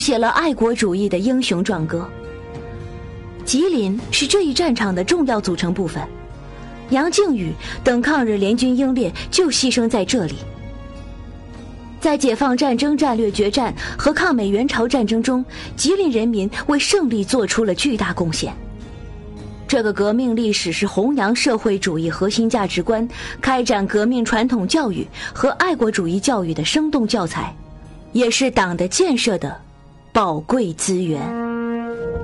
写了爱国主义的英雄壮歌。吉林是这一战场的重要组成部分，杨靖宇等抗日联军英烈就牺牲在这里。在解放战争战略决战和抗美援朝战争中，吉林人民为胜利做出了巨大贡献。这个革命历史是弘扬社会主义核心价值观、开展革命传统教育和爱国主义教育的生动教材，也是党的建设的宝贵资源。